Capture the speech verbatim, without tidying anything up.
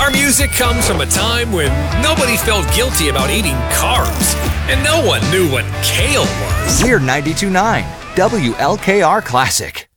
Our music comes from a time when nobody felt guilty about eating carbs, and no one knew what kale was. We're ninety-two point nine W L K R Classic.